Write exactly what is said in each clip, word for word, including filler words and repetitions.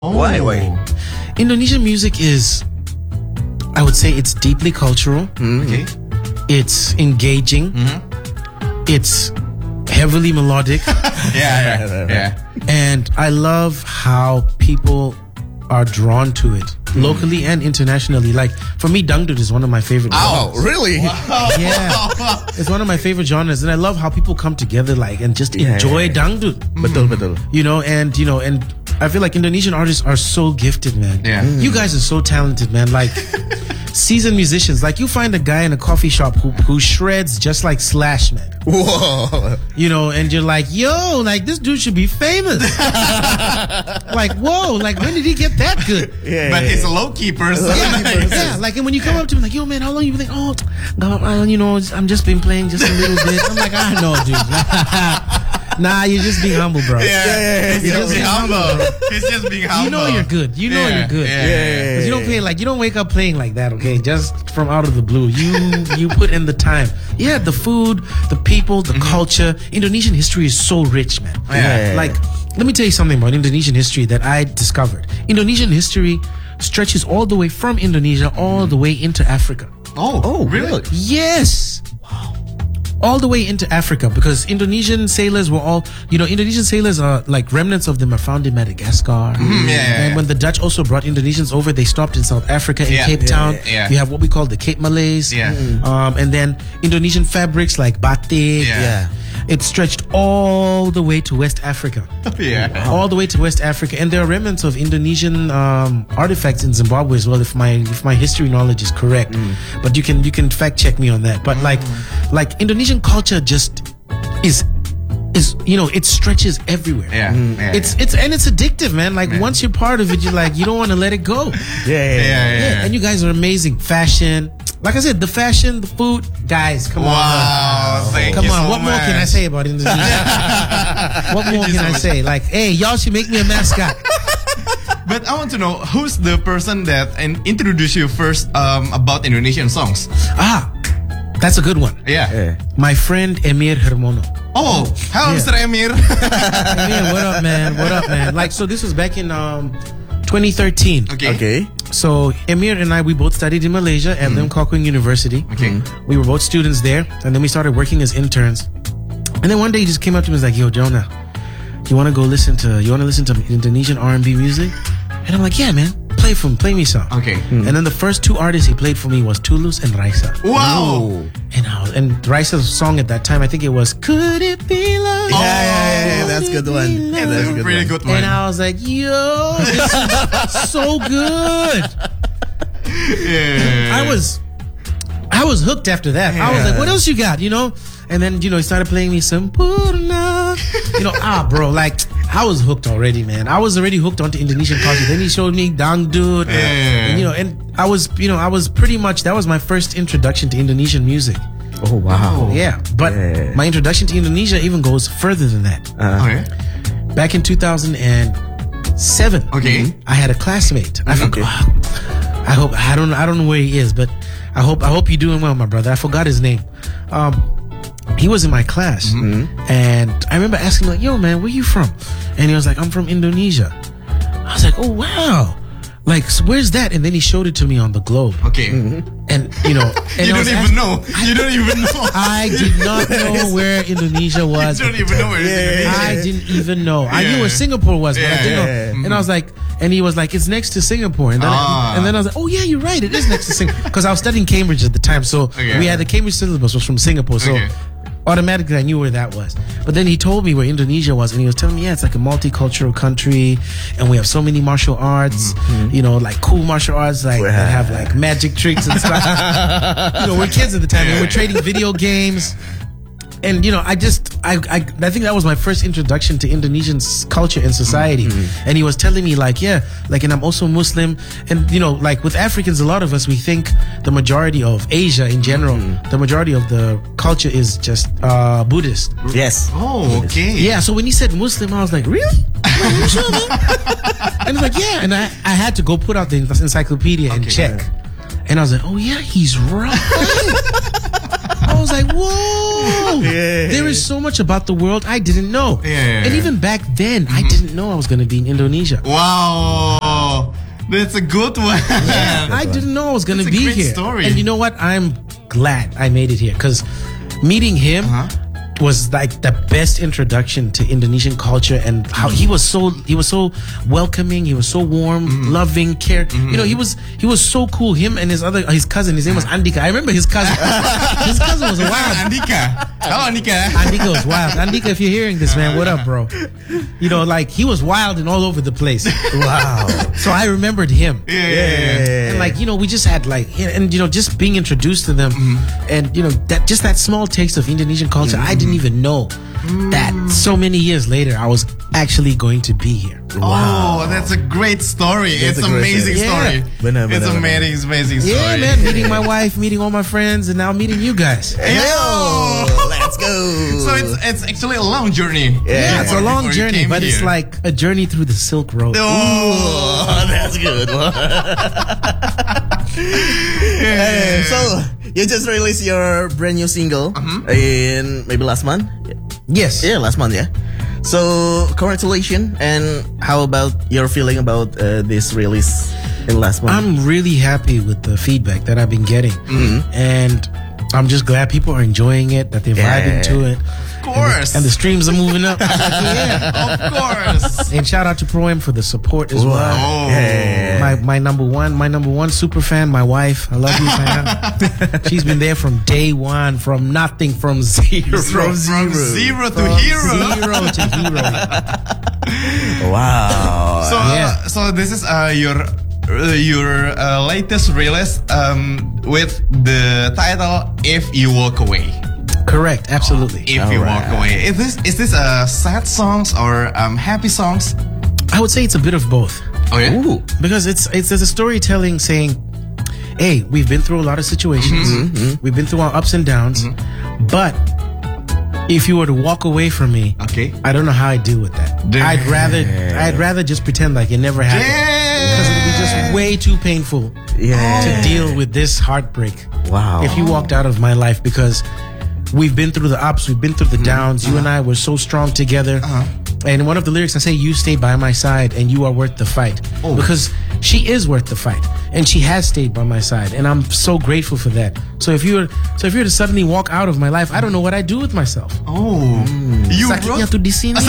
Oh. Why? Why? Indonesian music is, I would say, it's deeply cultural. Mm. Okay. It's engaging. Mm-hmm. It's heavily melodic. yeah, yeah, yeah. And I love how people are drawn to it, mm. locally and internationally. Like, for me, dangdut is one of my favorite genres. Oh, really? Wow. Yeah. It's one of my favorite genres. And I love how people come together, like, and just yeah, enjoy yeah, yeah. dangdut. Betul, betul. You know, and, you know, and I feel like Indonesian artists are so gifted, man. Yeah. Mm. You guys are so talented, man. Like, seasoned musicians. Like, you find a guy in a coffee shop who, who shreds just like Slash, man. Whoa. You know, and you're like, yo, like, this dude should be famous. Like, whoa, like, when did he get that good? Yeah, but yeah, he's a low-key person. Yeah, yeah, like, and when you come up to him, like, yo, man, how long you been like, oh, God, you know, I'm just been playing just a little bit. I'm like, I know, dude. Nah, you're just being humble, bro. Yeah, yeah, yeah. He's just being humble. humble. He's just being humble. You know you're good. You know yeah, you're good. Yeah, yeah, yeah. You don't play like you don't wake up playing like that, okay? Just from out of the blue. You you put in the time. Yeah, the food, the people, the mm-hmm. culture. Indonesian history is so rich, man. Yeah. Like, let me tell you something about Indonesian history that I discovered. Indonesian history stretches all the way from Indonesia all the way into Africa. Oh, oh, really? Yes. All the way into Africa, because Indonesian sailors were all, you know, Indonesian sailors are like remnants of them are found in Madagascar. Mm, yeah, and yeah, when the Dutch also brought Indonesians over, they stopped in South Africa, in yeah, Cape yeah, Town. Yeah, yeah. You have what we call the Cape Malays. Yeah. Um, and then Indonesian fabrics like batik. Yeah. yeah. It stretched all the way to West Africa. Yeah. Wow. All the way to West Africa. And there are remnants of Indonesian um, artifacts in Zimbabwe as well, if my if my history knowledge is correct. Mm. But you can you can fact check me on that. But mm. like like Indonesian culture just is is you know, it stretches everywhere. Yeah. Mm. yeah it's it's and it's addictive, man. Like, man. Once you're part of it, you're like, you don't want to let it go. Yeah yeah, yeah, yeah, yeah. And you guys are amazing. Fashion. Like I said, the fashion, the food, guys, come wow, on. Wow, thank come you on, so what much. more can I say about Indonesia? What more can so I much. say? Like, hey, y'all should make me a mascot. But I want to know, who's the person that introduced you first um, about Indonesian songs? Ah, that's a good one. Yeah. yeah. My friend Emir Hermono. Oh, hello, yeah. Mister Emir. Emir, what up, man? What up, man? Like, so this was back in um, twenty thirteen. Okay. Okay. So Emir and I, we both studied in Malaysia at mm. Lim University. Okay. Mm. We were both students there, and then we started working as interns. And then one day he just came up to me and was like, "Yo, Jonah, you want to go listen to you want to listen to Indonesian R and B music?" And I'm like, "Yeah, man. Play for me, play me some." Okay. Mm. And then the first two artists he played for me was Tulus and Raisa. Wow. Ooh. And I was, and Raisa's song at that time, I think it was "Could It Be Love?" Oh, yeah, yeah, yeah, that's a good one. Yeah, that's a good pretty one. good one. And I was like, "Yo, this is so good." Yeah. I was, I was hooked after that. Yeah. I was like, "What else you got?" You know. And then, you know, he started playing me some Purna. You know, ah, bro, like, I was hooked already, man. I was already hooked onto Indonesian culture. Then he showed me dangdut. Yeah. And, you know, and I was, you know, I was pretty much, that was my first introduction to Indonesian music. Oh, wow. Yeah. But yeah. my introduction to Indonesia even goes further than that. Uh, okay. Back in two thousand seven, okay, I had a classmate. I forgot. Okay. I hope, I don't, I don't know where he is, but I hope, I hope you're doing well, my brother. I forgot his name. Um, He was in my class, mm-hmm. and I remember asking him, like, "Yo, man, where you from?" And he was like, "I'm from Indonesia." I was like, "Oh, wow. Like, so where's that?" And then he showed it to me on the globe. Okay. Mm-hmm. And, you know... And you don't even asking, know. You don't even know. I did not know where Indonesia was. You don't even know where it is. Yeah. I didn't even know. Yeah. I knew where Singapore was, but yeah. I didn't know. Mm-hmm. And I was like... And he was like, "It's next to Singapore." And then, ah. I, and then I was like, "Oh, yeah, you're right. It is next to Singapore." Because I was studying Cambridge at the time. So okay. we had the Cambridge syllabus was from Singapore. So... Okay. Automatically, I knew where that was. But then he told me where Indonesia was, and he was telling me, yeah, it's like a multicultural country, and we have so many martial arts, mm-hmm. you know, like cool martial arts, like that have like magic tricks and stuff. You know, we're kids at the time, and we're trading video games. And, you know, I just, I, I I think that was my first introduction to Indonesian culture and society. Mm-hmm. And he was telling me, like, yeah, like, and I'm also Muslim. And, you know, like, with Africans, a lot of us, we think the majority of Asia in general, mm-hmm. the majority of the culture is just uh, Buddhist. Yes. Oh, okay. Yeah, so when he said Muslim, I was like, really? Are you sure, man? And he's like, yeah. And I, I had to go put out the encyclopedia okay. and check. And I was like, oh, yeah, he's right. was like, whoa, yeah. there is so much about the world I didn't know. Yeah, yeah, and yeah. even back then, mm-hmm. I didn't know I was going to be in Indonesia. Wow, that's a good one. Yeah, I didn't know I was going to be great here. Story. And you know what? I'm glad I made it here because meeting him uh-huh. was like the best introduction to Indonesian culture and how he was so he was so welcoming, he was so warm, mm-hmm. loving, care. Mm-hmm. You know, he was he was so cool. Him and his other his cousin, his name was Andika. I remember his cousin. His cousin was wild. Andika. Oh, Andika. Andika was wild. Andika, if you're hearing this, man, what up, bro? You know, like he was wild and all over the place. Wow. So I remembered him. Yeah, yeah, yeah. And like, you know, we just had like, and you know, just being introduced to them, mm-hmm. and you know, that just that small taste of Indonesian culture, mm-hmm. I didn't even know mm. that so many years later I was actually going to be here. Wow, oh, that's a great story. That's it's an amazing story. Yeah. Benar, benar, it's benar. amazing, amazing story. Yeah, man, meeting my wife, meeting all my friends, and now meeting you guys. Yo, let's go. So it's it's actually a long journey. Yeah, yeah it's a long journey, but here. It's like a journey through the Silk Road. Oh, Ooh, that's good. Yeah. So you just released your brand new single uh-huh. in maybe last month. Yes. Yeah, last month. Yeah. So congratulations. And how about your feeling about uh, this release in last month? I'm really happy with the feedback that I've been getting, mm-hmm. and I'm just glad people are enjoying it, that they're yeah. vibing to it. Of course. And the, and the streams are moving up. Yeah, of course. And shout out to Pro M for the support as wow. well. Oh. Yeah. My my number one, my number one super fan, my wife. I love you, man. She's been there from day one, from nothing, from zero. From zero, from zero to from hero. Zero to hero. Wow. So, yeah. uh, so this is uh, your uh, your uh, latest release um, with the title "If You Walk Away." Correct, absolutely. Oh, if All you right. walk away, is this is this uh, sad songs or um, happy songs? I would say it's a bit of both. Oh yeah, Ooh. Because it's it's a storytelling saying, "Hey, we've been through a lot of situations. Mm-hmm. Mm-hmm. We've been through our ups and downs, mm-hmm. but if you were to walk away from me, okay, I don't know how I'd deal with that. Damn. I'd rather I'd rather just pretend like it never happened Damn. Because it would be just way too painful yeah. to deal with this heartbreak. Wow, if you walked out of my life because." We've been through the ups, we've been through the downs. Uh-huh. You and I were so strong together. Uh-huh. And in one of the lyrics, I say, you stayed by my side and you are worth the fight. Oh. Because she is worth the fight. And she has stayed by my side. And I'm so grateful for that. So if you were so if you were to suddenly walk out of my life, I don't know what I'd do with myself. Oh. Mm. You Sakitnya wrote... tuh di sini.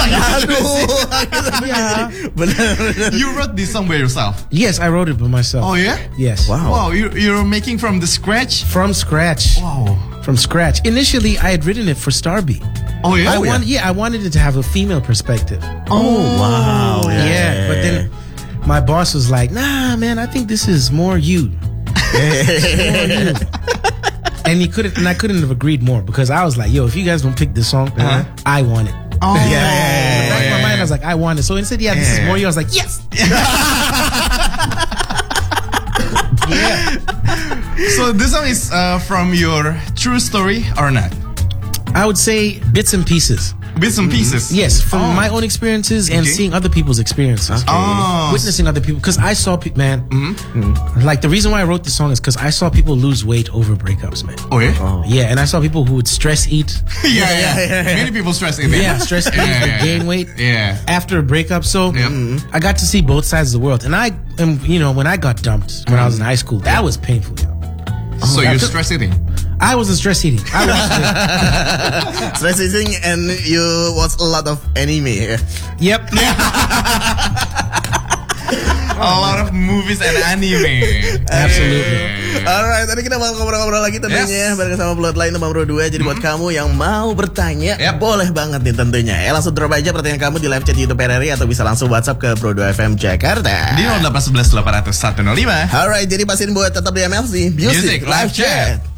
Yeah. You wrote this song by yourself? Yes, I wrote it by myself. Oh, yeah? Yes. Wow. Wow, you, you're making from the scratch? From scratch. Wow. From scratch. Initially, I had written it for Starby. Oh yeah, I oh, want, yeah. yeah, I wanted it to have a female perspective. Oh wow, yeah. yeah. But then my boss was like, "Nah, man, I think this is more you." more you. And he couldn't, and I couldn't have agreed more because I was like, "Yo, if you guys don't pick this song, uh-huh. I want it." Oh yeah. yeah. In the back of my mind, I was like, "I want it." So instead, yeah, this yeah. is more you. I was like, "Yes." Yeah. So this song is uh, from your true story or not? I would say bits and pieces. Bits and pieces? Mm-hmm. Yes, from oh. my own experiences and okay. seeing other people's experiences. Okay. Oh. Witnessing other people. Because I saw, pe- man, mm-hmm. Mm-hmm. like the reason why I wrote this song is because I saw people lose weight over breakups, man. Oh, yeah? Oh. Yeah, and I saw people who would stress eat. yeah, yeah, yeah, yeah, yeah. Many people stress eat. Yeah, stress eat, yeah, yeah, gain weight yeah. after a breakup. So yep. mm-hmm. I got to see both sides of the world. And I, am, you know, when I got dumped when mm-hmm. I was in high school, that was painful, yo. So oh, you're stress eating? I wasn't stress eating. I was stress eating, and you watch a lot of anime. Yep. A lot of movies and anime. Absolutely. Alright, tadi kita mau ngobrol-ngobrol lagi tentunya yes. bareng sama Bloodline nomor dua. Jadi mm-hmm. buat kamu yang mau bertanya, yep. boleh banget nih tentunya. Ya langsung drop aja pertanyaan kamu di live chat YouTube R R I atau bisa langsung WhatsApp ke Pro dua F M Jakarta di nol delapan satu satu delapan nol nol delapan nol lima. Alright, jadi pastiin buat tetap di M L C Music, Music Live Chat.